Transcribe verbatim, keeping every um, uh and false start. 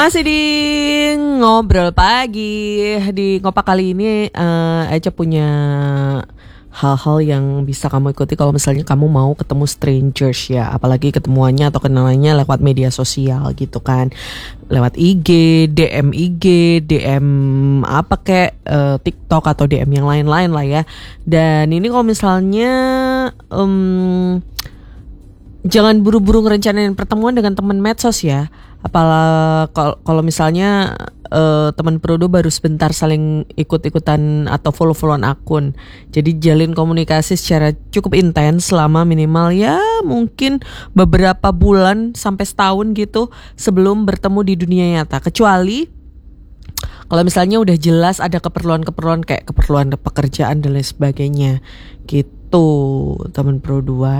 Masih di ngobrol pagi. Di Ngopak kali ini uh, Eca punya hal-hal yang bisa kamu ikuti kalau misalnya kamu mau ketemu strangers ya, apalagi ketemuannya atau kenalannya lewat media sosial gitu kan, lewat I G, D M I G, D M apa kayak uh, TikTok atau D M yang lain-lain lah ya. Dan ini kalau misalnya um, jangan buru-buru ngerencanain pertemuan dengan teman medsos ya. Apalagi kalau misalnya uh, teman Prodo baru sebentar saling ikut-ikutan atau follow-followan akun. Jadi jalin komunikasi secara cukup intens selama minimal ya mungkin beberapa bulan sampai setahun gitu sebelum bertemu di dunia nyata. Kecuali kalau misalnya udah jelas ada keperluan-keperluan kayak keperluan pekerjaan dan lain sebagainya gitu, teman Pro dua.